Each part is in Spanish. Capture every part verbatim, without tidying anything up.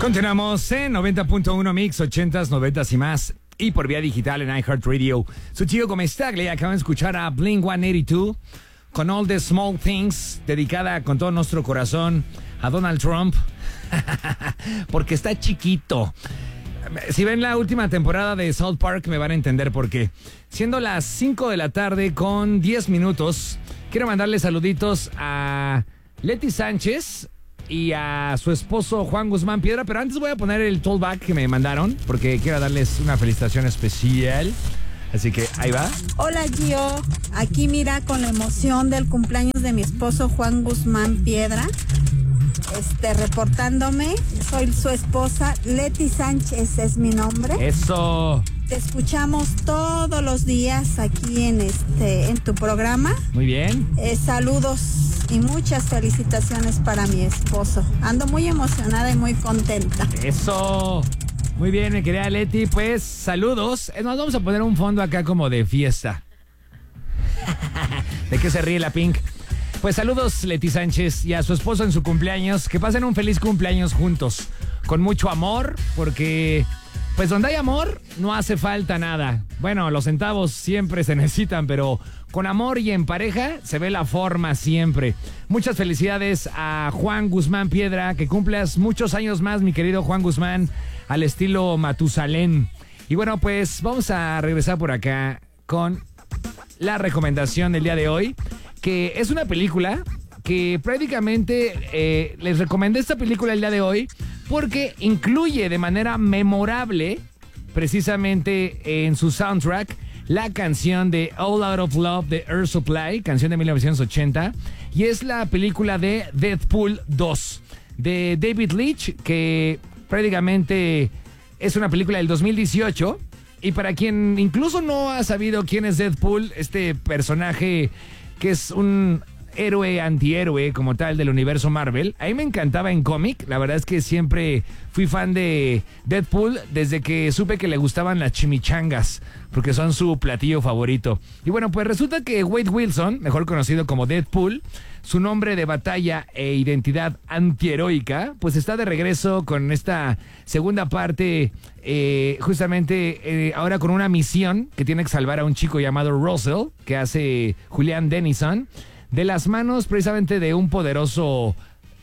Continuamos en noventa punto uno Mix, ochentas, noventas y más. Y por vía digital en iHeartRadio. Su chico Comestagle, acaban de escuchar a Blink ciento ochenta y dos con All the Small Things, dedicada con todo nuestro corazón a Donald Trump. Porque está chiquito. Si ven la última temporada de South Park me van a entender por qué. Siendo las cinco de la tarde con diez minutos, quiero mandarle saluditos a Leti Sánchez y a su esposo Juan Guzmán Piedra, pero antes voy a poner el tollback que me mandaron porque quiero darles una felicitación especial. Así que ahí va. Hola Gio, aquí mira con la emoción del cumpleaños de mi esposo Juan Guzmán Piedra. Este, reportándome, soy su esposa, Leti Sánchez es mi nombre. Eso. Te escuchamos todos los días aquí en este, en tu programa. Muy bien. Eh, saludos y muchas felicitaciones para mi esposo. Ando muy emocionada y muy contenta. Eso. Muy bien, mi querida Leti, pues saludos. Nos vamos a poner un fondo acá como de fiesta. ¿De qué se ríe la Pink? Pues saludos, Leti Sánchez, y a su esposo en su cumpleaños. Que pasen un feliz cumpleaños juntos, con mucho amor, porque pues donde hay amor no hace falta nada. Bueno, los centavos siempre se necesitan, pero con amor y en pareja se ve la forma siempre. Muchas felicidades a Juan Guzmán Piedra, que cumplas muchos años más, mi querido Juan Guzmán, al estilo Matusalén. Y bueno, pues vamos a regresar por acá con la recomendación del día de hoy, que es una película que prácticamente eh, les recomendé esta película el día de hoy porque incluye de manera memorable, precisamente en su soundtrack, la canción de All Out of Love de Air Supply, canción de mil novecientos ochenta, y es la película de Deadpool dos, de David Leitch, que prácticamente es una película del dos mil dieciocho. Y para quien incluso no ha sabido quién es Deadpool, este personaje que es un héroe antihéroe como tal del universo Marvel, a mí me encantaba en cómic. La verdad es que siempre fui fan de Deadpool desde que supe que le gustaban las chimichangas, porque son su platillo favorito. Y bueno, pues resulta que Wade Wilson, mejor conocido como Deadpool, su nombre de batalla e identidad antiheroica, pues está de regreso con esta segunda parte, eh, justamente eh, ahora con una misión que tiene que salvar a un chico llamado Russell, que hace Julian Dennison, de las manos precisamente de un poderoso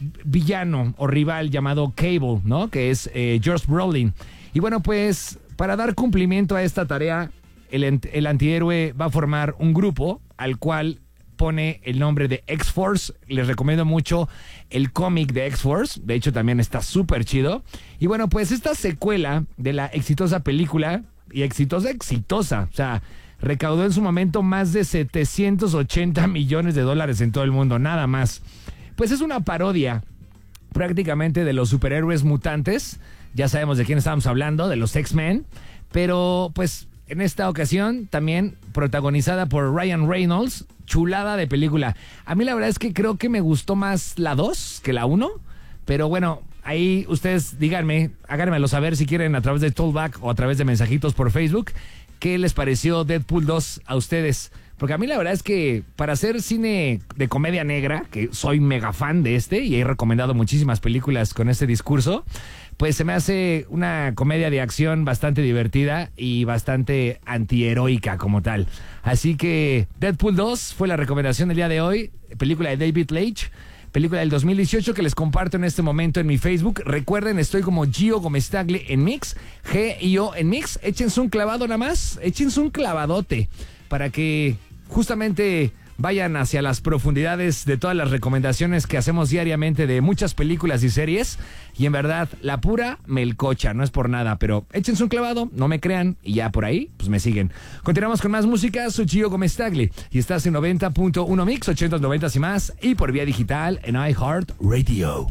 villano o rival llamado Cable, ¿no? Que es eh, Josh Brolin. Y bueno, pues para dar cumplimiento a esta tarea, el, el antihéroe va a formar un grupo al cual pone el nombre de X-Force. Les recomiendo mucho el cómic de X-Force. De hecho, también está súper chido. Y bueno, pues esta secuela de la exitosa película, y exitosa, exitosa, o sea, recaudó en su momento más de setecientos ochenta millones de dólares en todo el mundo, nada más. Pues es una parodia prácticamente de los superhéroes mutantes. Ya sabemos de quién estamos hablando, de los X-Men. Pero pues en esta ocasión también protagonizada por Ryan Reynolds. Chulada de película. A mí la verdad es que creo que me gustó más la dos que la uno. Pero bueno, ahí ustedes díganme, háganmelo saber si quieren a través de Tollback o a través de mensajitos por Facebook. ¿Qué les pareció Deadpool dos a ustedes? Porque a mí la verdad es que para hacer cine de comedia negra, que soy mega fan de este y he recomendado muchísimas películas con este discurso, pues se me hace una comedia de acción bastante divertida y bastante antiheroica como tal. Así que Deadpool dos fue la recomendación del día de hoy, película de David Leitch, película del dos mil dieciocho que les comparto en este momento en mi Facebook. Recuerden, estoy como Gio Comestagle en Mix, G I O en Mix. Échense un clavado nada más, échense un clavadote para que justamente vayan hacia las profundidades de todas las recomendaciones que hacemos diariamente de muchas películas y series. Y en verdad, la pura melcocha, no es por nada, pero échense un clavado, no me crean, y ya por ahí, pues me siguen. Continuamos con más música, soy Gio Comestagle, y estás en noventa punto uno Mix, ochentas, noventas y más, y por vía digital en iHeartRadio.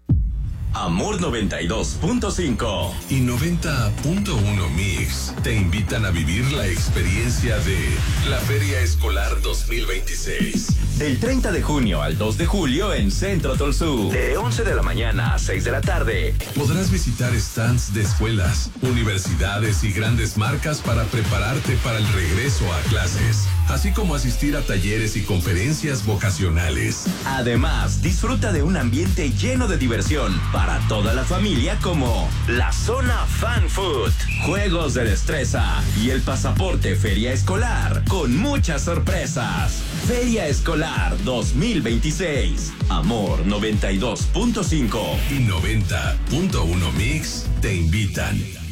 Amor noventa y dos punto cinco y noventa punto uno Mix te invitan a vivir la experiencia de la Feria Escolar dos mil veintiséis. Del treinta de junio al dos de julio en Centro Tolsú. De once de la mañana a seis de la tarde. Podrás visitar stands de escuelas, universidades y grandes marcas para prepararte para el regreso a clases. así como asistir a talleres y conferencias vocacionales. Además, disfruta de un ambiente lleno de diversión para toda la familia como la zona Fan Food, juegos de destreza y el pasaporte Feria Escolar con muchas sorpresas. Feria Escolar dos mil veintiséis. Amor noventa y dos punto cinco y noventa punto uno Mix te invitan.